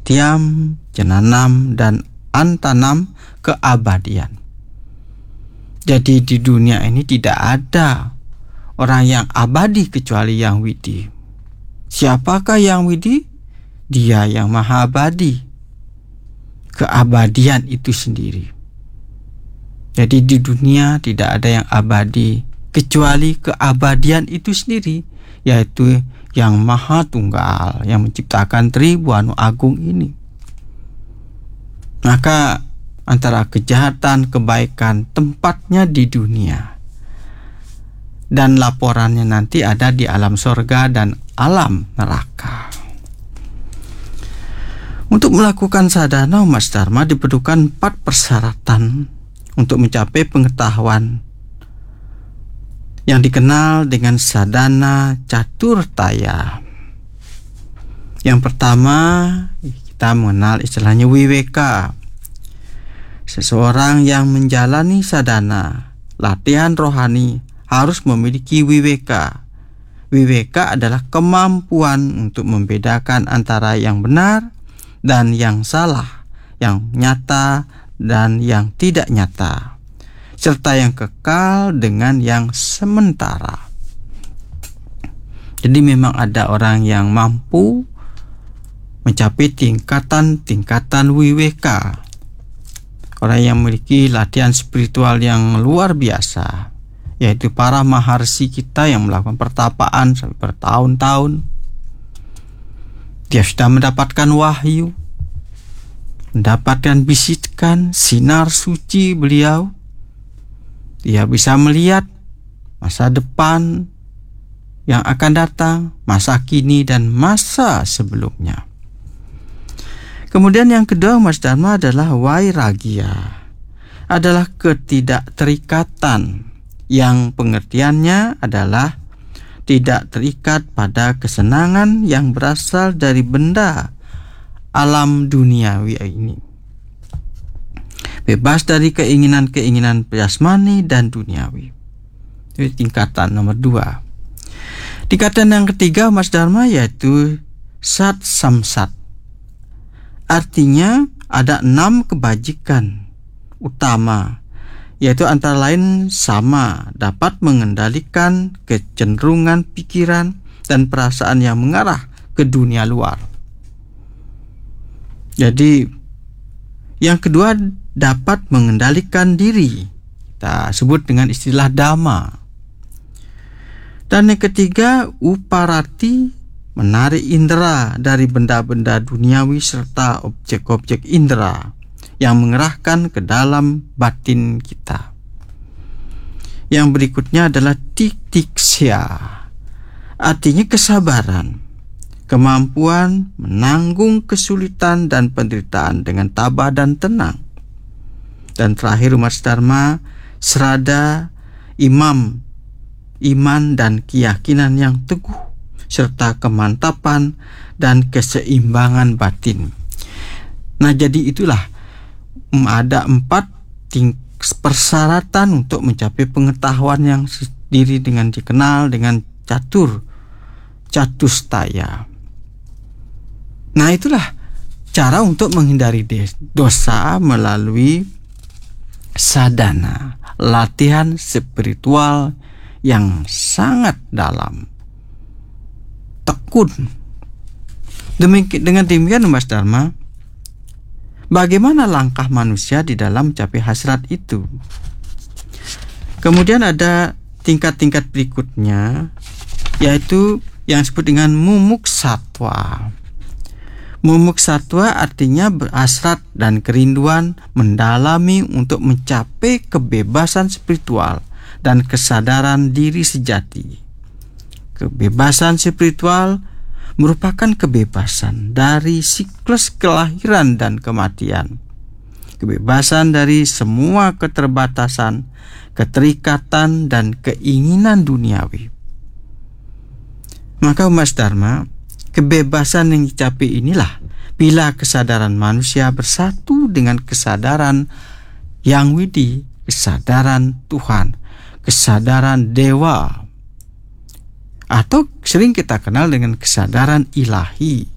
Satyam, Jananam, dan Antanam, keabadian. Jadi di dunia ini tidak ada orang yang abadi kecuali Yang Widi. Siapakah Yang Widi? Dia yang maha abadi. Keabadian itu sendiri. Jadi di dunia tidak ada yang abadi kecuali keabadian itu sendiri, yaitu Yang Maha Tunggal yang menciptakan Tribhuwano Agung ini. Maka antara kejahatan, kebaikan tempatnya di dunia, dan laporannya nanti ada di alam sorga dan alam neraka. Untuk melakukan sadhana Mas Dharma diperlukan 4 persyaratan untuk mencapai pengetahuan yang dikenal dengan sadhana caturtaya. Yang pertama, kita mengenal istilahnya wiweka. Seseorang yang menjalani sadhana, latihan rohani, harus memiliki wiweka. Wiweka adalah kemampuan untuk membedakan antara yang benar dan yang salah, yang nyata dan yang tidak nyata, serta yang kekal dengan yang sementara. Jadi memang ada orang yang mampu mencapai tingkatan-tingkatan wiweka. Orang yang memiliki latihan spiritual yang luar biasa, yaitu para maharsi kita yang melakukan pertapaan sampai bertahun-tahun. Dia sudah mendapatkan wahyu, mendapatkan bisikan sinar suci beliau. Dia bisa melihat masa depan yang akan datang, masa kini dan masa sebelumnya. Kemudian yang kedua Mas Dharma adalah wairagya, adalah ketidakterikatan, yang pengertiannya adalah tidak terikat pada kesenangan yang berasal dari benda alam duniawi ini. Bebas dari keinginan-keinginan jasmani dan duniawi. Itu tingkatan nomor 2. Tingkatan yang ketiga Mas Dharma yaitu sat samsat. Artinya ada 6 kebajikan utama, yaitu antara lain sama dapat mengendalikan kecenderungan pikiran dan perasaan yang mengarah ke dunia luar. Jadi yang kedua dapat mengendalikan diri, kita sebut dengan istilah dhamma. Dan yang ketiga uparati, menarik indera dari benda-benda duniawi serta objek-objek indera yang mengerahkan ke dalam batin kita. Yang berikutnya adalah titiksya, artinya kesabaran, kemampuan menanggung kesulitan dan penderitaan dengan tabah dan tenang. Dan terakhir Mas Dharma, srada, iman dan keyakinan yang teguh, serta kemantapan dan keseimbangan batin. Nah, jadi itulah ada 4 persyaratan untuk mencapai pengetahuan yang sendiri dengan dikenal dengan catustaya. Nah, itulah cara untuk menghindari dosa melalui sadhana, latihan spiritual yang sangat dalam, tekun. Dengan demikian Mas Dharma, bagaimana langkah manusia di dalam mencapai hasrat itu? Kemudian ada tingkat-tingkat berikutnya, yaitu yang disebut dengan mumuksatwa. Mumuksatwa artinya berhasrat dan kerinduan mendalami untuk mencapai kebebasan spiritual dan kesadaran diri sejati. Kebebasan spiritual merupakan kebebasan dari siklus kelahiran dan kematian. Kebebasan dari semua keterbatasan, keterikatan, dan keinginan duniawi. Maka Mas Dharma, kebebasan yang dicapai inilah bila kesadaran manusia bersatu dengan kesadaran Yang Widi, kesadaran Tuhan, kesadaran Dewa, atau sering kita kenal dengan kesadaran ilahi.